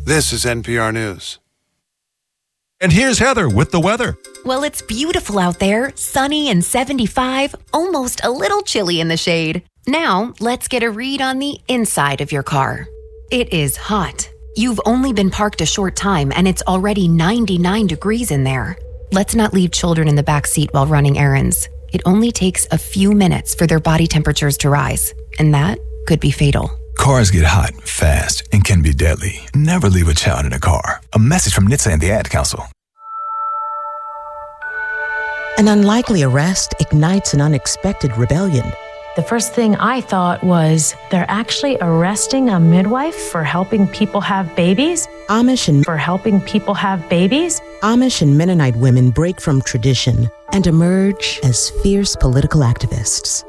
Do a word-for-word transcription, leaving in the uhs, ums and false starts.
This is N P R News. And here's Heather with the weather. Well, it's beautiful out there, sunny and seventy-five, almost a little chilly in the shade. Now, let's get a read on the inside of your car. It is hot. You've only been parked a short time and it's already ninety-nine degrees in there. Let's not leave children in the back seat while running errands. It only takes a few minutes for their body temperatures to rise, and that could be fatal. Cars get hot, fast, and can be deadly. Never leave a child in a car. A message from N H T S A and the Ad Council. An unlikely arrest ignites an unexpected rebellion. The first thing I thought was they're actually arresting a midwife for helping people have babies? Amish and For helping people have babies? Amish and Mennonite women break from tradition and emerge as fierce political activists.